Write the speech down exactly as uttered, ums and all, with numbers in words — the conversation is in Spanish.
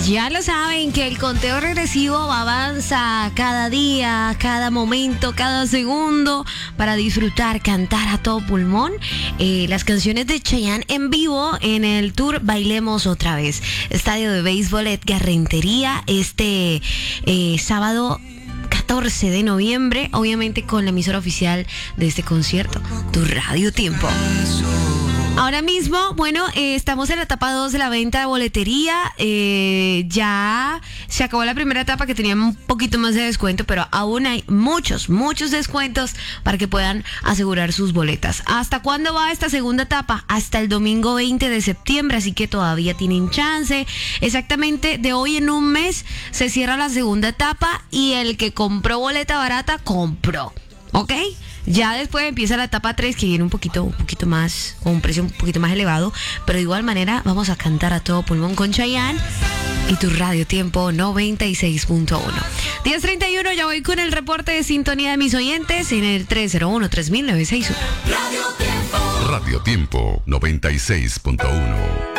Ya lo saben que el conteo regresivo avanza cada día, cada momento, cada segundo para disfrutar, cantar a todo pulmón eh, las canciones de Chayanne en vivo en el tour Bailemos Otra Vez. Estadio de Béisbol Edgar Rentería este eh, sábado catorce de noviembre, obviamente con la emisora oficial de este concierto, Tu Radio Tiempo. Ahora mismo, bueno, eh, estamos en la etapa dos de la venta de boletería. Eh, ya se acabó la primera etapa que tenía un poquito más de descuento, pero aún hay muchos, muchos descuentos para que puedan asegurar sus boletas. ¿Hasta cuándo va esta segunda etapa? Hasta el domingo veinte de septiembre, así que todavía tienen chance. Exactamente de hoy en un mes se cierra la segunda etapa y el que compró boleta barata, compró. ¿Ok? Ya después empieza la etapa tres, que viene un poquito, un poquito más, con un precio un poquito más elevado, pero de igual manera vamos a cantar a todo pulmón con Chayanne y Tu Radio Tiempo noventa y seis punto uno. diez treinta y uno, ya voy con el reporte de sintonía de mis oyentes en el tres cero uno, tres mil novecientos sesenta y uno. Radio Tiempo. Radio Tiempo noventa y seis punto uno.